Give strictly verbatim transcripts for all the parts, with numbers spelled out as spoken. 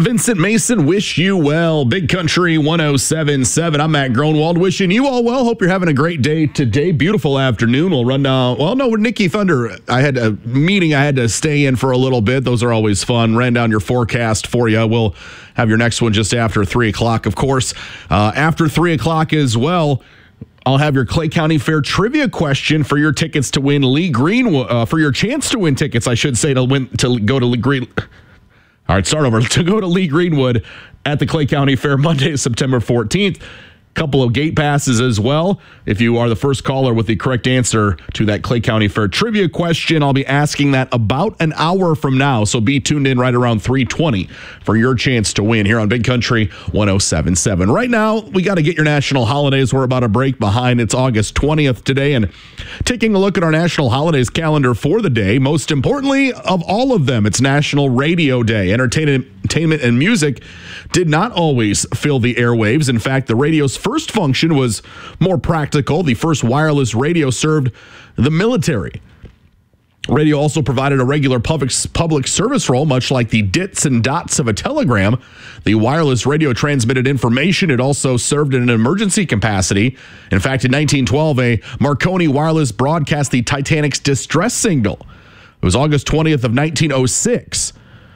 Vincent Mason, wish you well. Big Country one oh seven point seven. I'm Matt Gronwald, wishing you all well. Hope you're having a great day today. Beautiful afternoon. We'll run down. Well, no, with Nikki Thunder, I had a meeting I had to stay in for a little bit. Those are always fun. Ran down your forecast for you. We'll have your next one just after three o'clock, of course. Uh, after three o'clock as well, I'll have your Clay County Fair trivia question for your tickets to win Lee Greenwood, uh, for your chance to win tickets, I should say, to win to go to Lee Green. All right, start over. To go to Lee Greenwood at the Clay County Fair Monday, September fourteenth. Couple of gate passes as well. If you are the first caller with the correct answer to that Clay County Fair trivia question, I'll be asking that about an hour from now. So be tuned in right around three twenty for your chance to win here on Big Country one oh seven point seven. Right now, we got to get your national holidays. We're about a break behind. It's August twentieth today. And taking a look at our national holidays calendar for the day, most importantly of all of them, it's National Radio Day. Entertainment Entertainment and music did not always fill the airwaves. In fact, the radio's first function was more practical. The first wireless radio served the military. Radio also provided a regular public public service role, much like the dits and dots of a telegram. The wireless radio transmitted information. It also served in an emergency capacity. In fact, in nineteen twelve, a Marconi wireless broadcast the Titanic's distress signal. It was August twentieth of nineteen oh six.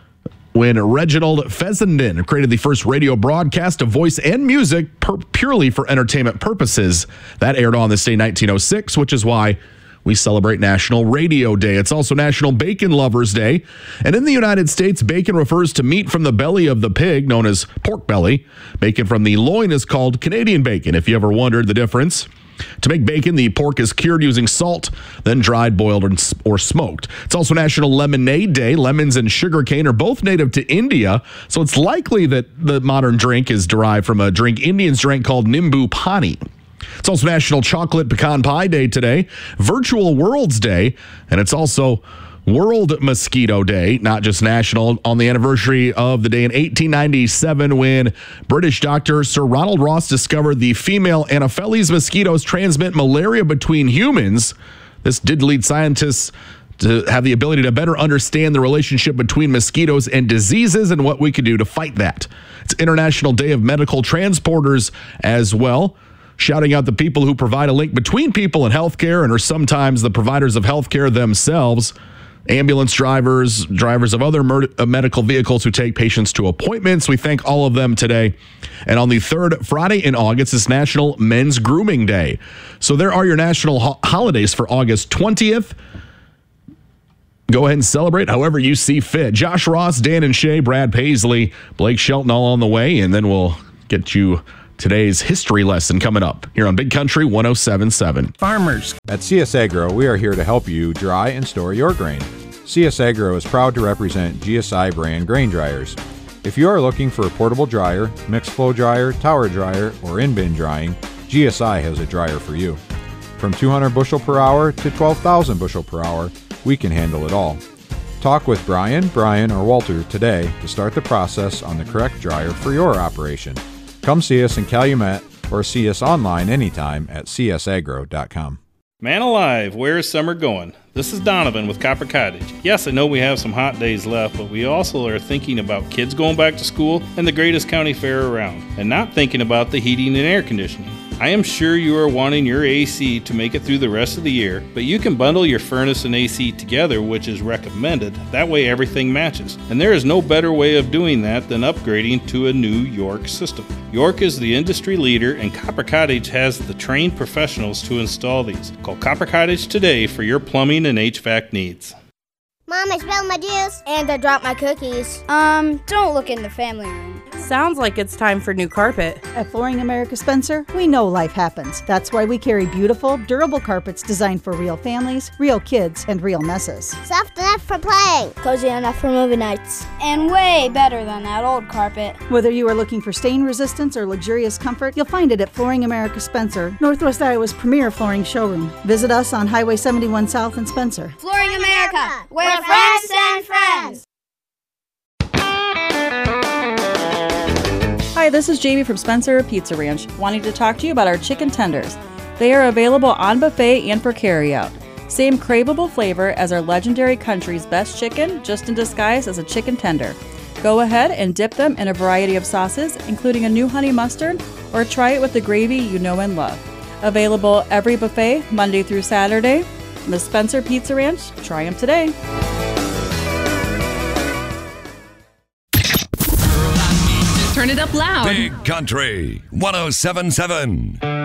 When Reginald Fessenden created the first radio broadcast of voice and music per- purely for entertainment purposes. That aired on this day, nineteen oh six, which is why we celebrate National Radio Day. It's also National Bacon Lovers Day. And in the United States, bacon refers to meat from the belly of the pig, known as pork belly. Bacon from the loin is called Canadian bacon, if you ever wondered the difference. To make bacon, the pork is cured using salt, then dried, boiled, or smoked. It's also National Lemonade Day. Lemons and sugarcane are both native to India, so it's likely that the modern drink is derived from a drink Indians drank called Nimbu Pani. It's also National Chocolate Pecan Pie Day today, Virtual Worlds Day, and it's also World Mosquito Day, not just national, on the anniversary of the day in eighteen ninety-seven when British doctor Sir Ronald Ross discovered the female Anopheles mosquitoes transmit malaria between humans. This did lead scientists to have the ability to better understand the relationship between mosquitoes and diseases and what we could do to fight that. It's International Day of Medical Transporters as well, shouting out the people who provide a link between people and healthcare and are sometimes the providers of healthcare themselves. Ambulance drivers, drivers of other mer- medical vehicles who take patients to appointments. We thank all of them today. And on the third Friday in August is National Men's Grooming Day. So there are your national ho- holidays for August twentieth. Go ahead and celebrate however you see fit. Josh Ross, Dan and Shay, Brad Paisley, Blake Shelton all on the way. And then we'll get you today's history lesson coming up here on Big Country one oh seven point seven. Farmers. At C S Agro, we are here to help you dry and store your grain. C S Agro is proud to represent G S I brand grain dryers. If you are looking for a portable dryer, mixed flow dryer, tower dryer, or in-bin drying, G S I has a dryer for you. From two hundred bushel per hour to twelve thousand bushel per hour, we can handle it all. Talk with Brian, Brian, or Walter today to start the process on the correct dryer for your operation. Come see us in Calumet or see us online anytime at c s agro dot com. Man alive, where is summer going? This is Donovan with Copper Cottage. Yes, I know we have some hot days left, but we also are thinking about kids going back to school and the greatest county fair around, and not thinking about the heating and air conditioning. I am sure you are wanting your A C to make it through the rest of the year, but you can bundle your furnace and A C together, which is recommended. That way everything matches. And there is no better way of doing that than upgrading to a new York system. York is the industry leader, and Copper Cottage has the trained professionals to install these. Call Copper Cottage today for your plumbing and H V A C needs. Mom, I spilled my juice. And I dropped my cookies. Um, don't look in the family room. Sounds like it's time for new carpet. At Flooring America Spencer, we know life happens. That's why we carry beautiful, durable carpets designed for real families, real kids, and real messes. Soft enough for playing. Cozy enough for movie nights. And way better than that old carpet. Whether you are looking for stain resistance or luxurious comfort, you'll find it at Flooring America Spencer, Northwest Iowa's premier flooring showroom. Visit us on Highway seventy-one South in Spencer. Flooring America, where friends send friends. Hi, this is Jamie from Spencer Pizza Ranch, wanting to talk to you about our chicken tenders. They are available on buffet and for carryout. Same craveable flavor as our legendary country's best chicken, just in disguise as a chicken tender. Go ahead and dip them in a variety of sauces, including a new honey mustard, or try it with the gravy you know and love. Available every buffet, Monday through Saturday. The Spencer Pizza Ranch. Try them today. Turn it up loud. Big Country one oh seven point seven.